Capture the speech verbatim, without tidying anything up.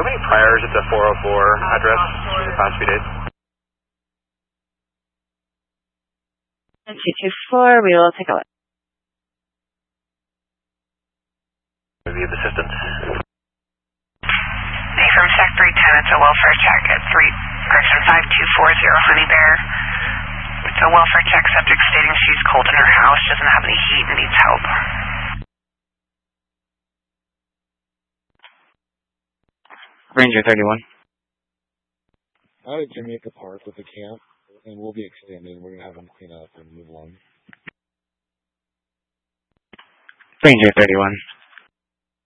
have any priors at the four oh four address in the past few days? two two four, we will take a look. Maybe of assistance. Hey, from Sec three ten, it's a welfare check at three, correction, five two four zero Honey Bear. It's a welfare check subject stating she's cold in her house, doesn't have any heat, and needs help. Ranger thirty-one. Out at Jamaica Park with the camp, and we'll be extending. We're going to have them clean up and move along. Ranger thirty-one.